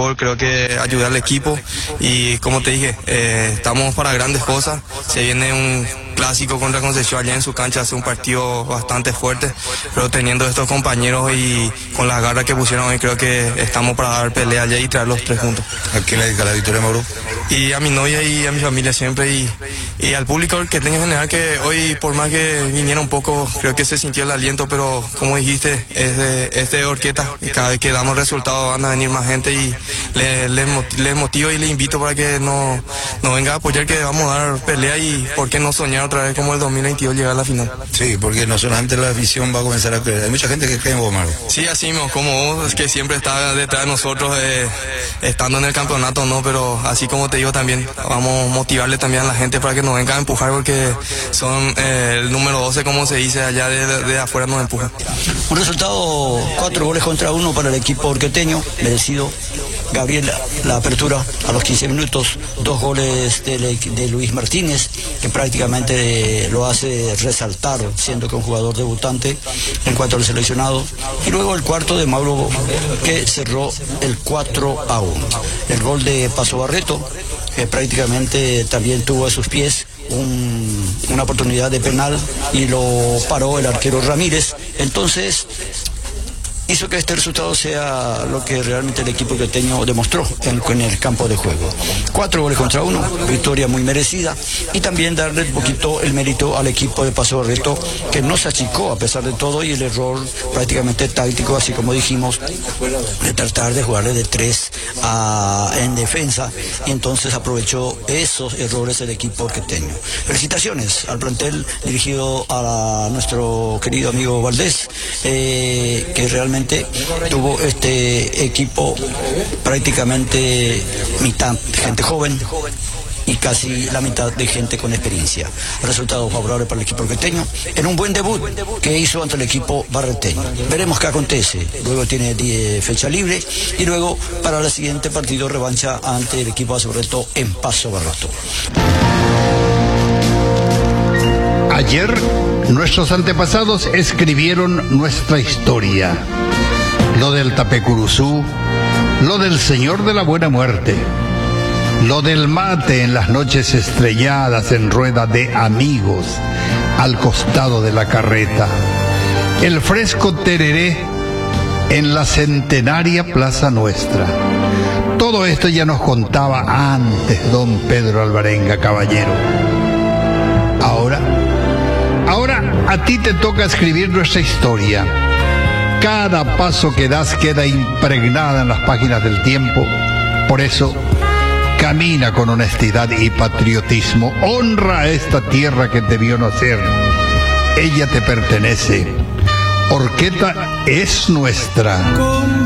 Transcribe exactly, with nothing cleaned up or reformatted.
fútbol, creo que ayudar al equipo y como te dije, eh, estamos para grandes cosas. Se viene un clásico contra Concepción allá en su cancha, hace un partido bastante fuerte, pero teniendo estos compañeros y con las garras que pusieron hoy, creo que estamos para dar pelea allá y traer los tres juntos. ¿A quién le dedica la victoria, Mauro? Y a mi novia y a mi familia siempre, y, y al público que tengo en general, que hoy por más que viniera un poco, creo que se sintió el aliento, pero como dijiste, es de, es de Orqueta, y cada vez que damos resultados van a venir más gente y les le, le motivo y les invito para que nos no venga a apoyar, que vamos a dar pelea y por qué no soñar otra vez como el dos mil veintidós llegar a la final. Sí, porque no solamente la afición va a comenzar a creer, hay mucha gente que cree en vos, Mauro. Sí, así mismo, como vos, que siempre está detrás de nosotros, eh, estando en el campeonato, no, pero así como te digo también, vamos a motivarle también a la gente para que nos venga a empujar, porque son eh, el número doce, como se dice, allá de, de, de afuera nos empujan. Un resultado, cuatro goles contra uno para el equipo orqueteño, merecido. Gabriel, la apertura a los quince minutos, dos goles de, de Luis Martínez, que prácticamente lo hace resaltar, siendo que un jugador debutante en cuanto al seleccionado. Y luego el cuarto de Mauro, que cerró el cuatro a uno. El gol de Paso Barreto, que prácticamente también tuvo a sus pies un, una oportunidad de penal y lo paró el arquero Ramírez. Entonces hizo que este resultado sea lo que realmente el equipo orqueteño demostró en, en el campo de juego. Cuatro goles contra uno, victoria muy merecida, y también darle un poquito el mérito al equipo de Paso Barreto, que no se achicó a pesar de todo, y el error prácticamente táctico, así como dijimos, de tratar de jugarle de tres a, en defensa, y entonces aprovechó esos errores el equipo orqueteño. Felicitaciones al plantel dirigido a nuestro querido amigo Valdés, eh, que realmente tuvo este equipo prácticamente mitad gente joven y casi la mitad de gente con experiencia. Resultado favorable para el equipo orqueteño en un buen debut que hizo ante el equipo barreteño. Veremos qué acontece. Luego tiene fecha libre y luego para el siguiente partido revancha ante el equipo de Barreto en Paso Barreto. Ayer, nuestros antepasados escribieron nuestra historia. Lo del Tapecuruzú, lo del Señor de la Buena Muerte, lo del mate en las noches estrelladas en rueda de amigos al costado de la carreta, el fresco tereré en la centenaria Plaza Nuestra. Todo esto ya nos contaba antes don Pedro Alvarenga Caballero. Ahora... Ahora a ti te toca escribir nuestra historia. Cada paso que das queda impregnada en las páginas del tiempo. Por eso, camina con honestidad y patriotismo. Honra a esta tierra que te vio nacer. Ella te pertenece. Orqueta es nuestra.